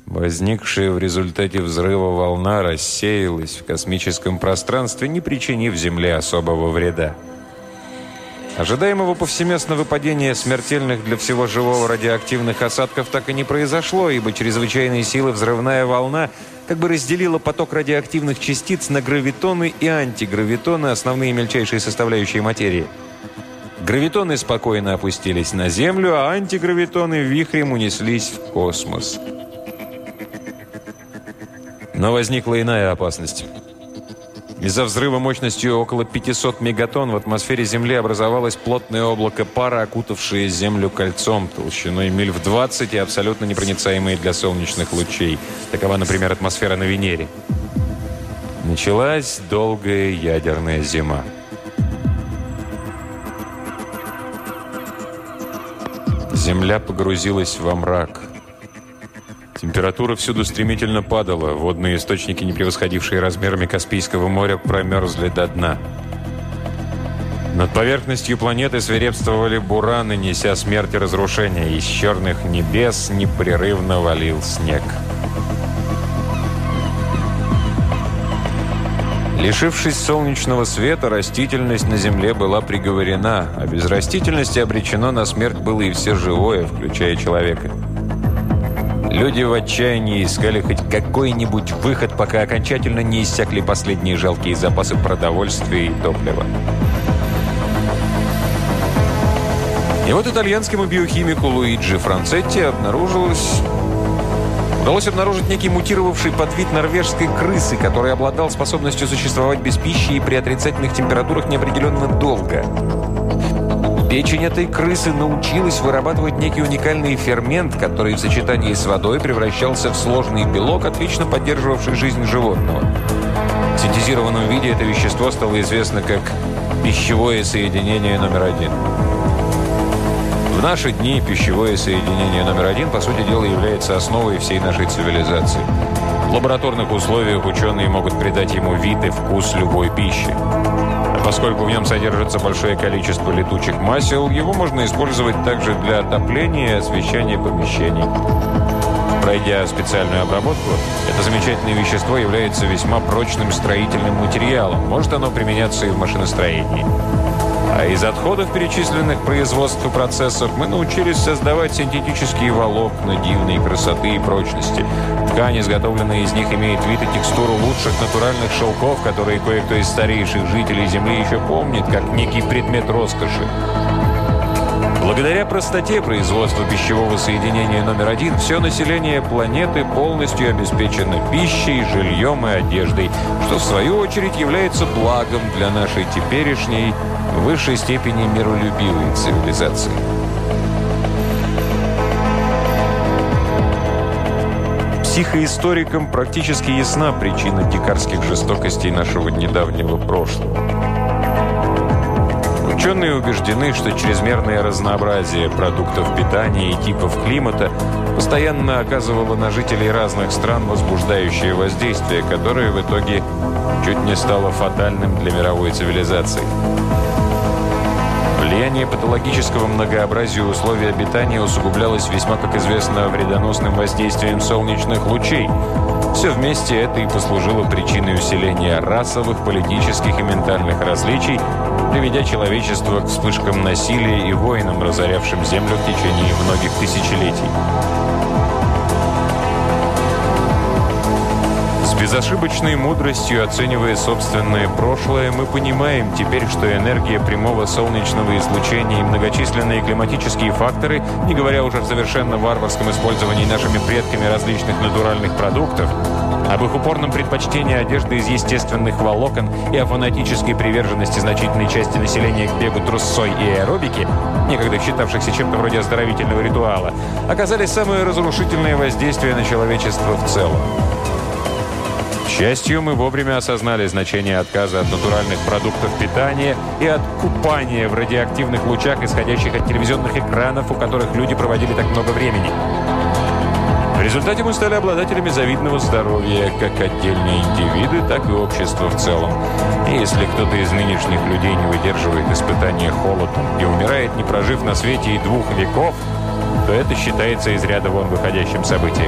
Возникшая в результате взрыва волна рассеялась в космическом пространстве, не причинив Земле особого вреда. Ожидаемого повсеместного падения смертельных для всего живого радиоактивных осадков так и не произошло, ибо чрезвычайной силы взрывная волна как бы разделила поток радиоактивных частиц на гравитоны и антигравитоны, основные мельчайшие составляющие материи. Гравитоны спокойно опустились на Землю, а антигравитоны вихрем унеслись в космос. Но возникла иная опасность. Из-за взрыва мощностью около 500 мегатонн в атмосфере Земли образовалось плотное облако пара, окутавшее Землю кольцом толщиной миль в 20 и абсолютно непроницаемое для солнечных лучей. Такова, например, атмосфера на Венере. Началась долгая ядерная зима. Земля погрузилась во мрак. Температура всюду стремительно падала. Водные источники, не превосходившие размерами Каспийского моря, промерзли до дна. Над поверхностью планеты свирепствовали бураны, неся смерть и разрушение. Из черных небес непрерывно валил снег. Лишившись солнечного света, растительность на Земле была приговорена, а без растительности обречено на смерть было и все живое, включая человека. Люди в отчаянии искали хоть какой-нибудь выход, пока окончательно не иссякли последние жалкие запасы продовольствия и топлива. И вот итальянскому биохимику Луиджи Францетти удалось обнаружить некий мутировавший подвид норвежской крысы, который обладал способностью существовать без пищи и при отрицательных температурах неопределенно долго. Печень этой крысы научилась вырабатывать некий уникальный фермент, который в сочетании с водой превращался в сложный белок, отлично поддерживавший жизнь животного. В синтезированном виде это вещество стало известно как пищевое соединение номер 1. В наши дни пищевое соединение номер 1, по сути дела, является основой всей нашей цивилизации. В лабораторных условиях ученые могут придать ему вид и вкус любой пищи. Поскольку в нем содержится большое количество летучих масел, его можно использовать также для отопления и освещения помещений. Пройдя специальную обработку, это замечательное вещество является весьма прочным строительным материалом. Может оно применяться и в машиностроении. А из отходов перечисленных производств и процессов мы научились создавать синтетические волокна дивной красоты и прочности. Ткань, изготовленная из них, имеет вид и текстуру лучших натуральных шелков, которые кое-кто из старейших жителей Земли еще помнит, как некий предмет роскоши. Благодаря простоте производства пищевого соединения номер 1 все население планеты полностью обеспечено пищей, жильем и одеждой, что в свою очередь является благом для нашей теперешней, в высшей степени миролюбивой цивилизации. Психоисторикам практически ясна причина дикарских жестокостей нашего недавнего прошлого. Ученые убеждены, что чрезмерное разнообразие продуктов питания и типов климата постоянно оказывало на жителей разных стран возбуждающее воздействие, которое в итоге чуть не стало фатальным для мировой цивилизации. Влияние патологического многообразия условий обитания усугублялось весьма, как известно, вредоносным воздействием солнечных лучей. Все вместе это и послужило причиной усиления расовых, политических и ментальных различий, приведя человечество к вспышкам насилия и войнам, разорявшим Землю в течение многих тысячелетий. С безошибочной мудростью оценивая собственное прошлое, мы понимаем теперь, что энергия прямого солнечного излучения и многочисленные климатические факторы, не говоря уже о совершенно варварском использовании нашими предками различных натуральных продуктов, об их упорном предпочтении одежды из естественных волокон и о фанатической приверженности значительной части населения к бегу трусцой и аэробике, некогда считавшихся чем-то вроде оздоровительного ритуала, оказали самое разрушительное воздействие на человечество в целом. К счастью, мы вовремя осознали значение отказа от натуральных продуктов питания и от купания в радиоактивных лучах, исходящих от телевизионных экранов, у которых люди проводили так много времени. В результате мы стали обладателями завидного здоровья, как отдельные индивиды, так и общество в целом. И если кто-то из нынешних людей не выдерживает испытания холодом и умирает, не прожив на свете и 2 веков, то это считается из ряда вон выходящим событием.